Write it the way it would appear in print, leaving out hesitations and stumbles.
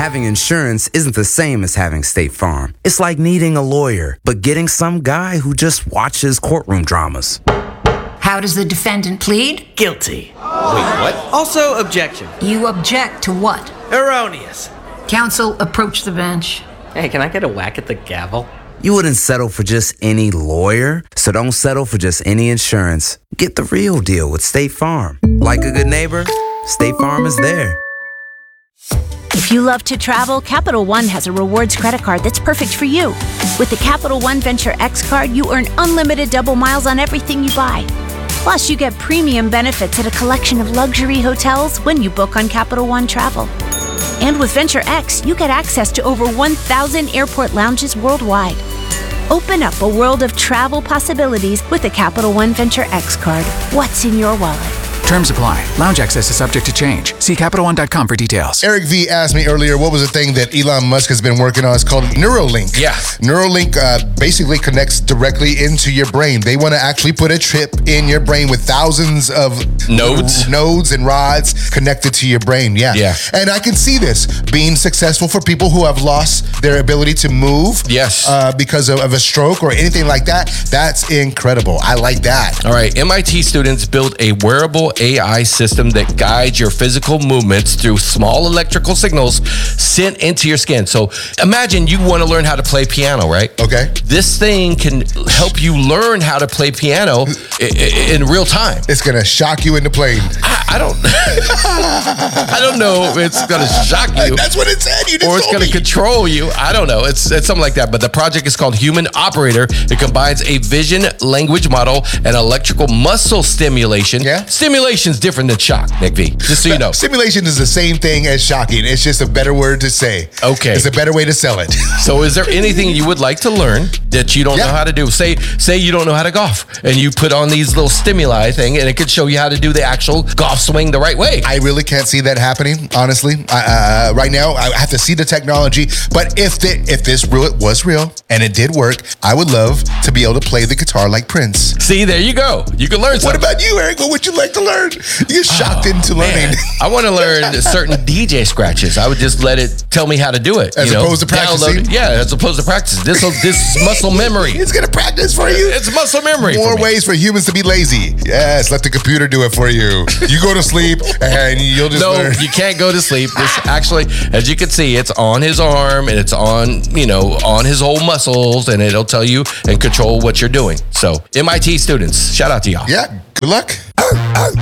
Having insurance isn't the same as having State Farm. It's like needing a lawyer, but getting some guy who just watches courtroom dramas. How does the defendant plead? Guilty. Wait, what? Also, objection. You object to what? Erroneous. Counsel, approach the bench. Hey, can I get a whack at the gavel? You wouldn't settle for just any lawyer, so don't settle for just any insurance. Get the real deal with State Farm. Like a good neighbor, State Farm is there. If you love to travel, Capital One has a rewards credit card that's perfect for you. With the Capital One Venture X card, you earn unlimited double miles on everything you buy. Plus, you get premium benefits at a collection of luxury hotels when you book on Capital One Travel. And with Venture X, you get access to over 1,000 airport lounges worldwide. Open up a world of travel possibilities with the Capital One Venture X card. What's in your wallet? Terms apply. Lounge access is subject to change. See CapitalOne.com for details. Eric V asked me earlier what was the thing that Elon Musk has been working on. It's called Neuralink. Yeah. Neuralink basically connects directly into your brain. They want to actually put a chip in your brain with thousands of nodes and rods connected to your brain. Yeah. And I can see this being successful for people who have lost their ability to move. Yes. Because of a stroke or anything like that. That's incredible. I like that. All right. MIT students built a wearable AI system that guides your physical movements through small electrical signals sent into your skin. So imagine you want to learn how to play piano, right? Okay. This thing can help you learn how to play piano in real time. It's going to shock you into playing. I don't know if it's going to shock you. That's what it said. You just or it's going to control you. I don't know. It's something like that. But the project is called Human Operator. It combines a vision language model and electrical muscle stimulation. Yeah. Stimulation's different than shock, Nick V. Just so you know. Simulation is the same thing as shocking. It's just a better word to say. Okay. It's a better way to sell it. So is there anything you would like to learn that you don't know how to do? Say you don't know how to golf and you put on these little stimuli thing and it could show you how to do the actual golf swing the right way. I really can't see that happening, honestly. Right now, I have to see the technology. But if this was real and it did work, I would love to be able to play the guitar like Prince. See, there you go. You can learn something. What about you, Eric? What would you like to learn? You're shocked into learning. I want to learn certain DJ scratches. I would just let it tell me how to do it. As opposed to practicing? As opposed to practice. This is muscle memory. It's going to practice for you. It's muscle memory. More ways for humans to be lazy. Yes, let the computer do it for you. You go to sleep and you'll just learn. No, you can't go to sleep. This actually, as you can see, it's on his arm and it's on his whole muscles and it'll tell you and control what you're doing. So MIT students, shout out to y'all. Yeah, good luck.